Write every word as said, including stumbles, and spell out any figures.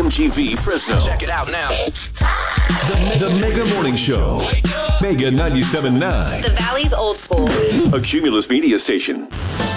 M T V Fresno. Check it out now. The, the Mega Morning Show. Mega ninety-seven point nine. The Valley's old school. A Cumulus media station.